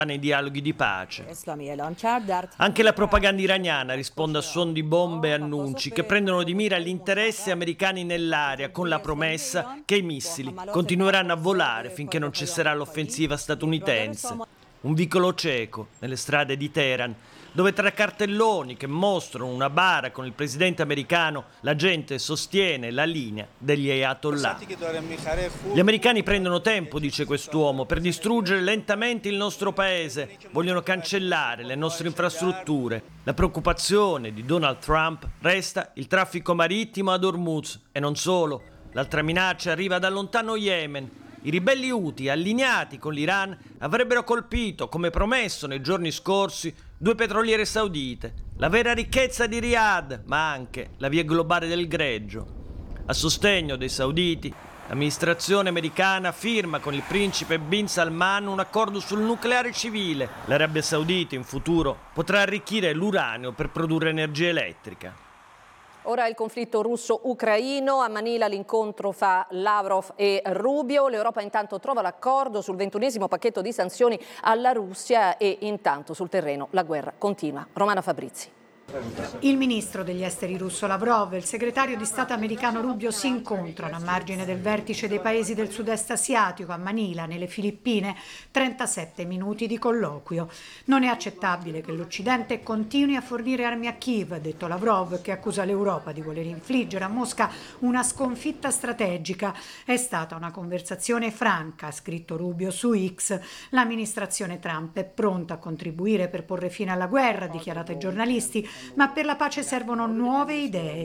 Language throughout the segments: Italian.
nei dialoghi di pace. Anche la propaganda iraniana risponde a suon di bombe e annunci che prendono di mira gli interessi americani nell'area, con la promessa che i missili continueranno a volare finché non cesserà l'offensiva statunitense. Un vicolo cieco nelle strade di Teheran, dove tra cartelloni che mostrano una bara con il presidente americano la gente sostiene la linea degli Ayatollah. Gli americani prendono tempo, dice quest'uomo, per distruggere lentamente il nostro paese. Vogliono cancellare le nostre infrastrutture. La preoccupazione di Donald Trump resta il traffico marittimo ad Hormuz e non solo. L'altra minaccia arriva dal lontano Yemen. I ribelli Houthi, allineati con l'Iran, avrebbero colpito, come promesso nei giorni scorsi, 2 petroliere saudite, la vera ricchezza di Riyadh, ma anche la via globale del greggio. A sostegno dei sauditi, l'amministrazione americana firma con il principe Bin Salman un accordo sul nucleare civile. L'Arabia Saudita in futuro potrà arricchire l'uranio per produrre energia elettrica. Ora il conflitto russo-ucraino, a Manila l'incontro fra Lavrov e Rubio, l'Europa intanto trova l'accordo sul 21° pacchetto di sanzioni alla Russia e intanto sul terreno la guerra continua. Romana Fabrizi. Il ministro degli esteri russo Lavrov e il segretario di Stato americano Rubio si incontrano a margine del vertice dei paesi del sud-est asiatico a Manila, nelle Filippine. 37 minuti di colloquio. Non è accettabile che l'Occidente continui a fornire armi a Kiev, ha detto Lavrov, che accusa l'Europa di voler infliggere a Mosca una sconfitta strategica. È stata una conversazione franca, ha scritto Rubio su X. L'amministrazione Trump è pronta a contribuire per porre fine alla guerra, ha dichiarato ai giornalisti, ma per la pace servono nuove idee.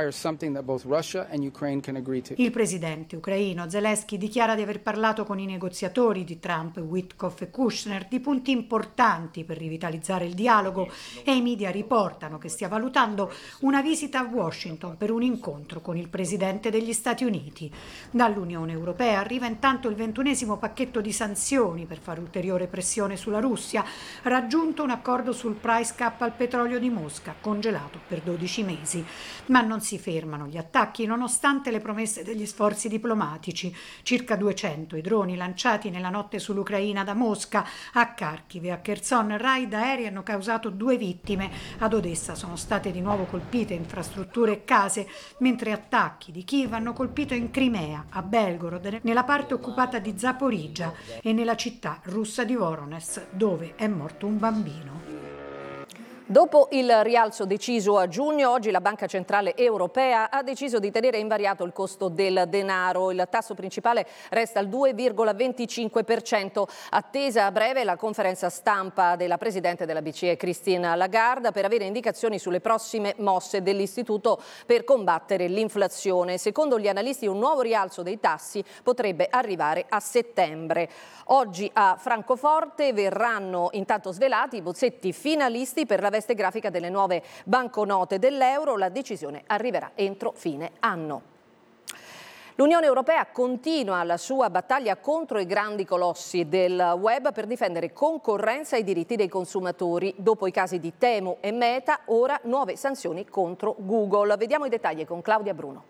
Il presidente ucraino Zelensky dichiara di aver parlato con i negoziatori di Trump, Witkoff e Kushner, di punti importanti per rivitalizzare il dialogo, e i media riportano che stia valutando una visita a Washington per un incontro con il presidente degli Stati Uniti. Dall'Unione Europea arriva intanto il 21° pacchetto di sanzioni per fare ulteriore pressione sulla Russia. Raggiunto un accordo sul price cap al petrolio di Mosca, congelato per 12 mesi. Ma non si fermano gli attacchi nonostante le promesse degli sforzi diplomatici. Circa 200 i droni lanciati nella notte sull'Ucraina da Mosca. A Kharkiv e a Kherson raid aerei hanno causato 2 vittime. Ad Odessa sono state di nuovo colpite infrastrutture e case, mentre attacchi di Kiev hanno colpito in Crimea, a Belgorod, nella parte occupata di Zaporizhzhia e nella città russa di Voronezh, dove è morto un bambino. Dopo il rialzo deciso a giugno, oggi la Banca Centrale Europea ha deciso di tenere invariato il costo del denaro. Il tasso principale resta al 2,25%. Attesa a breve la conferenza stampa della Presidente della BCE Christine Lagarde per avere indicazioni sulle prossime mosse dell'istituto per combattere l'inflazione. Secondo gli analisti un nuovo rialzo dei tassi potrebbe arrivare a settembre. Oggi a Francoforte verranno intanto svelati i bozzetti finalisti per la veste grafica delle nuove banconote dell'euro. La decisione arriverà entro fine anno. L'Unione Europea continua la sua battaglia contro i grandi colossi del web per difendere concorrenza e diritti dei consumatori. Dopo i casi di Temu e Meta, ora nuove sanzioni contro Google. Vediamo i dettagli con Claudia Bruno.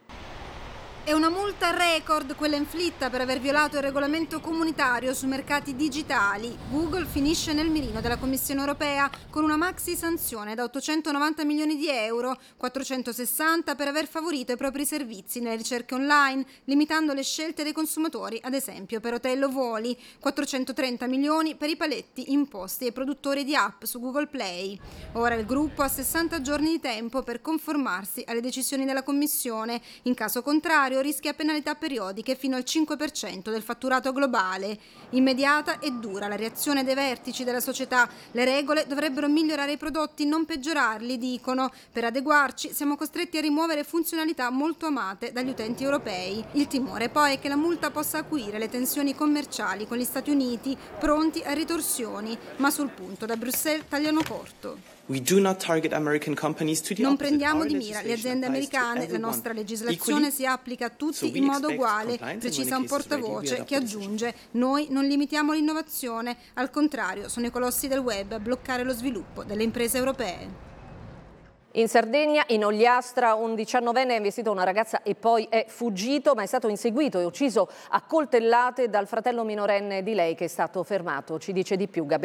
È una multa record quella inflitta per aver violato il regolamento comunitario sui mercati digitali. Google finisce nel mirino della Commissione europea con una maxi sanzione da 890 milioni di euro, 460 per aver favorito i propri servizi nelle ricerche online, limitando le scelte dei consumatori, ad esempio per hotel o voli, 430 milioni per i paletti imposti ai produttori di app su Google Play. Ora il gruppo ha 60 giorni di tempo per conformarsi alle decisioni della Commissione. In caso contrario rischia penalità periodiche fino al 5% del fatturato globale. Immediata e dura la reazione dei vertici della società. Le regole dovrebbero migliorare i prodotti, non peggiorarli, dicono. Per adeguarci siamo costretti a rimuovere funzionalità molto amate dagli utenti europei. Il timore poi è che la multa possa acuire le tensioni commerciali con gli Stati Uniti, pronti a ritorsioni, ma sul punto da Bruxelles tagliano corto. Non prendiamo di mira le aziende americane, la nostra legislazione si applica a tutti in modo uguale, precisa un portavoce che aggiunge: noi non limitiamo l'innovazione, al contrario sono i colossi del web a bloccare lo sviluppo delle imprese europee. In Sardegna, in Ogliastra, un 19enne ha investito una ragazza e poi è fuggito, ma è stato inseguito e ucciso a coltellate dal fratello minorenne di lei che è stato fermato. Ci dice di più Gabriele.